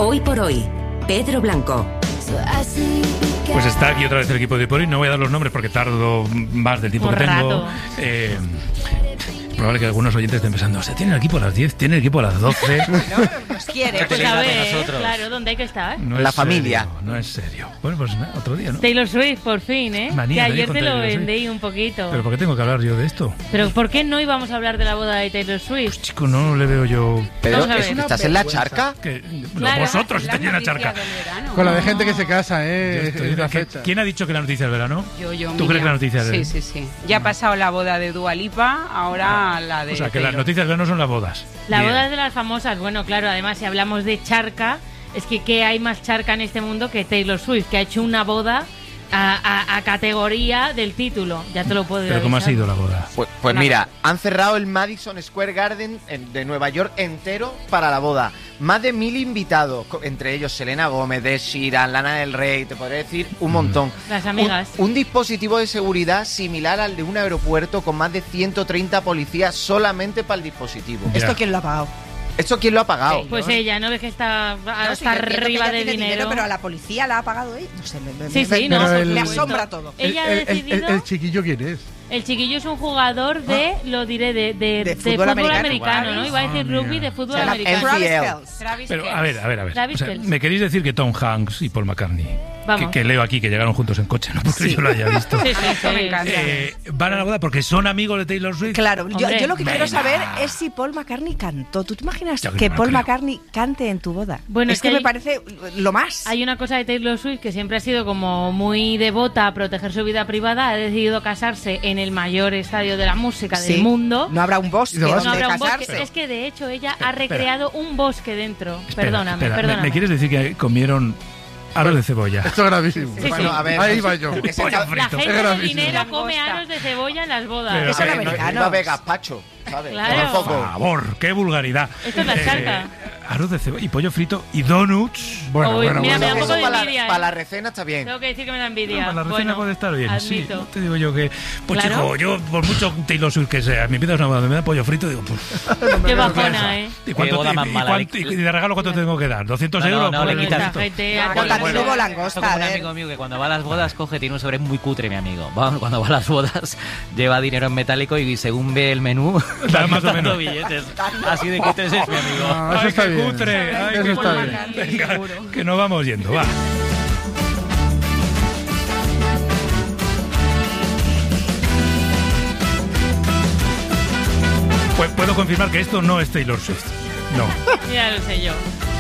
Hoy por hoy, Pedro Blanco. Pues está aquí otra vez el equipo de Hoy. No voy a dar los nombres porque tardo más del tiempo que tengo. Probable que algunos oyentes estén pensando, ¿tiene el equipo a las 10? ¿Tiene el equipo a las 12? Nos quiere. Pues a ver, claro, ¿dónde hay que estar? No la es familia. Serio, no es serio. Bueno, pues nada, otro día, ¿no? Taylor Swift, por fin, ¿eh? Manía, que ayer te lo Taylor Swift. vendí un poquito. ¿Pero por qué tengo que hablar yo de esto? ¿Pero por qué no íbamos a hablar de la boda de Taylor Swift? Pues chico, no le veo yo... Pero, Vamos a ver. ¿estás en la charca? Claro. Vosotros estáis en la charca. Con la de gente que se casa, Yo estoy- es la fecha. ¿Quién ha dicho que la noticia es verano? Yo, ¿Tú crees que la noticia es Sí, de- sí, sí. Ya ha pasado la boda de Dua Lipa, ahora la de O sea, que las Taylor. noticias de verano son las bodas. La Bien. boda es de las famosas. Bueno, claro, además, si hablamos de charca, es que ¿qué hay más charca en este mundo que Taylor Swift, que ha hecho una boda a categoría del título? Ya te lo puedo ¿Pero cómo ha avisar. sido la boda? Pues mira, han cerrado el Madison Square Garden de Nueva York entero para la boda. Más de 1000 invitados, entre ellos Selena Gómez, Ed Sheeran, Lana del Rey, te podría decir un montón. Las amigas. Un dispositivo de seguridad similar al de un aeropuerto con más de 130 policías solamente para el dispositivo. Ya. ¿Esto quién lo ha pagado? ¿Esto quién lo ha pagado? Pues ella, ¿no ves que está No, hasta sí, yo entiendo que arriba ella de tiene dinero? pero a la policía la ha pagado ella. No sé, Sí, sí, Pero no, por el- me supuesto. asombra todo. Ella ha decidido... el chiquillo, ¿quién es? El chiquillo es un jugador de, lo diré, de fútbol americano, ¿no? Iba a decir Ah, rugby mira. de fútbol Se llama americano. NCL. Travis Pero, Kelce. a ver. Travis O sea, Kelce. ¿me queréis decir que Tom Hanks y Paul McCartney, Vamos. que leo aquí que llegaron juntos en coche, no porque yo lo haya visto, Sí, sí, Eso me sí. encanta. van a la boda porque son amigos de Taylor Swift? Claro, Hombre, yo lo que quiero venga. saber es si Paul McCartney cantó. ¿Tú te imaginas Yo que no Paul creo. McCartney cante en tu boda? Bueno, es es que que me hay- parece lo más. Hay una cosa de Taylor Swift que siempre ha sido como muy devota a proteger su vida privada. Ha decidido casarse en el mayor estadio de la música Sí. del mundo. No habrá un bosque ¿Y lo vas? donde No habrá un casarse. bosque. Es que de hecho ella ha recreado un bosque dentro. Espera, Perdóname, espera, perdóname. ¿Me quieres decir que comieron aros de cebolla? Esto es gravísimo. Sí, Bueno, sí. a ver, Ahí va yo. ese Pollo está- frito. La gente Es de gravísimo. dinero come Langosta. aros de cebolla en las bodas. Pero, Que son a ver, americanos. no ve gazpacho, ¿sabes? Claro. Tampoco. Por favor, qué vulgaridad. Esto es la charca. Arroz de cebolla y pollo frito y donuts. Bueno, Uy, bueno, mira, bueno. me da un poco Eso de para envidia, la recena está bien. Tengo que decir que me da envidia. La recena Bueno, puede estar bien, sí. admito. No te digo yo que... Pues Claro. chico, yo por mucho Taylor Swift que sea, me pidas una boda, me da pollo frito, digo, pues... Qué bajona, ¿eh? ¿Y cuánto boda te- más y mala, cuánto- y de regalo cuánto tengo que dar? ¿200 No, no, euros? no, por le el quitas bonito? Esta gente ha Con tenido- hubo Esto langosta, como a un ver. amigo mío que cuando va a las bodas coge, tiene un sobre muy cutre, mi amigo. Cuando va a las bodas lleva dinero en metálico y según ve el menú, Da más o dando menos. billetes. Así de cutres es mi amigo. Ah, eso ¡Ay, está qué bien. cutre! ¡Ay, Eso qué está cutre! bien. Venga, que nos vamos yendo, va. Pues puedo confirmar que esto no es Taylor Swift. No. Ya lo sé yo.